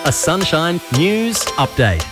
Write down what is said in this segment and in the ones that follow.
A Sunshine News Update.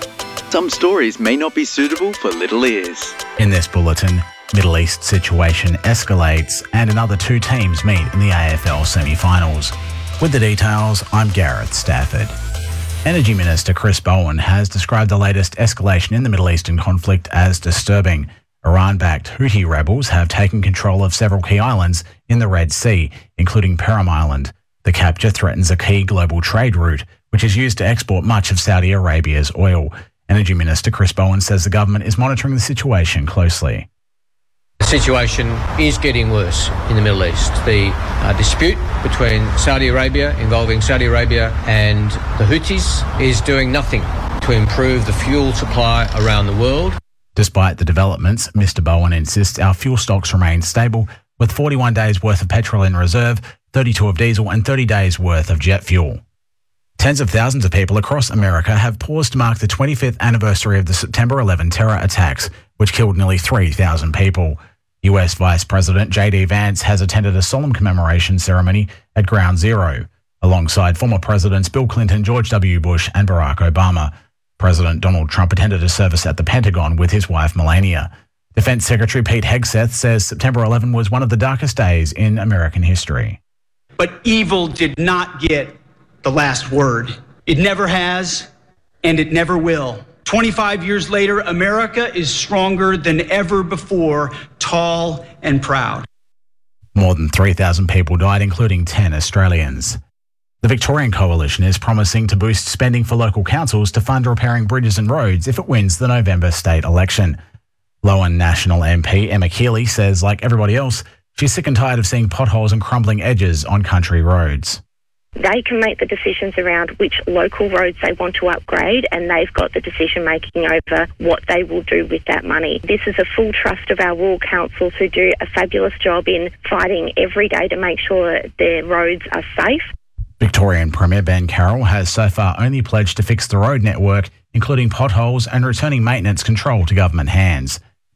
Some stories may not be suitable for little ears. In this bulletin, Middle East situation escalates and another two teams meet in the AFL semi-finals. With the details, I'm Gareth Stafford. Energy Minister Chris Bowen has described the latest escalation in the Middle Eastern conflict as disturbing. Iran-backed Houthi rebels have taken control of several key islands in the Red Sea, including Perim Island. The capture threatens a key global trade route, which is used to export much of Saudi Arabia's oil. Energy Minister Chris Bowen says the government is monitoring the situation closely. The situation is getting worse in the Middle East. The dispute between Saudi Arabia, involving Saudi Arabia and the Houthis, is doing nothing to improve the fuel supply around the world. Despite the developments, Mr Bowen insists our fuel stocks remain stable, with 41 days' worth of petrol in reserve, 32 of diesel and 30 days' worth of jet fuel. Tens of thousands of people across America have paused to mark the 25th anniversary of the September 11 terror attacks, which killed nearly 3,000 people. US Vice President J.D. Vance has attended a solemn commemoration ceremony at Ground Zero, alongside former Presidents Bill Clinton, George W. Bush and Barack Obama. President Donald Trump attended a service at the Pentagon with his wife Melania. Defense Secretary Pete Hegseth says September 11 was one of the darkest days in American history. But evil did not get the last word. It never has, and it never will. 25 years later, America is stronger than ever before, tall and proud. More than 3,000 people died, including 10 Australians. The Victorian Coalition is promising to boost spending for local councils to fund repairing bridges and roads if it wins the November state election. Lowan National MP Emma Keeley says, like everybody else, she's sick and tired of seeing potholes and crumbling edges on country roads. They can make the decisions around which local roads they want to upgrade, and they've got the decision making over what they will do with that money. This is a full trust of our rural councils, who do a fabulous job in fighting every day to make sure their roads are safe. Victorian Premier Ben Carroll has so far only pledged to fix the road network, including potholes and returning maintenance control to government hands.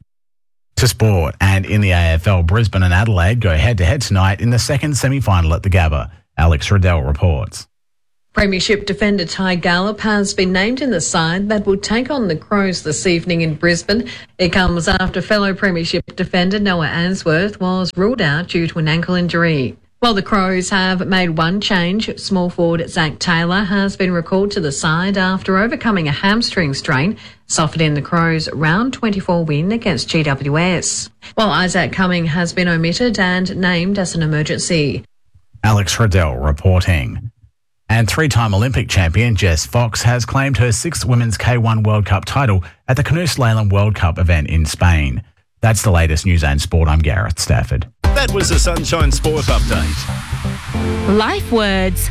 To sport, and in the AFL, Brisbane and Adelaide go head-to-head tonight in the second semi-final at the Gabba. Alex Riddell reports. Premiership defender Ty Gallop has been named in the side that will take on the Crows this evening in Brisbane. It comes after fellow Premiership defender Noah Answorth was ruled out due to an ankle injury. While the Crows have made one change, small forward Zach Taylor has been recalled to the side after overcoming a hamstring strain, softening the Crows' round 24 win against GWS. While Isaac Cumming has been omitted and named as an emergency. Alex Riddell reporting. And three-time Olympic champion Jess Fox has claimed her sixth Women's K1 World Cup title at the Canoe Slalom World Cup event in Spain. That's the latest news and sport. I'm Gareth Stafford. That was a Sunshine Sport Update. Life words.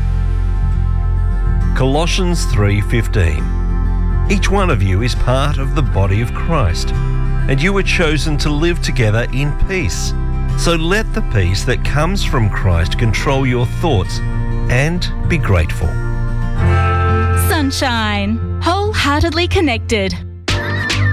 Colossians 3:15. Each one of you is part of the body of Christ, and you were chosen to live together in peace. So let the peace that comes from Christ control your thoughts and be grateful. Sunshine. Wholeheartedly connected.